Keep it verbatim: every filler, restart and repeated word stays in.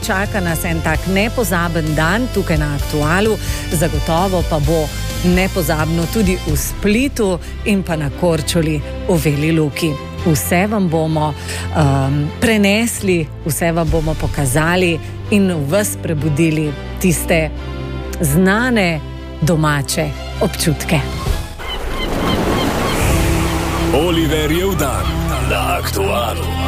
čaka nas en tak nepozaben dan tukaj na Aktualu, zagotovo pa bo nepozabno tudi v Splitu in pa na Korčuli v Veli Luki. Vse vam bomo um, prenesli, vse vam bomo pokazali in v vas prebudili tiste znane domače občutke. Oliverjev dan na Aktualu.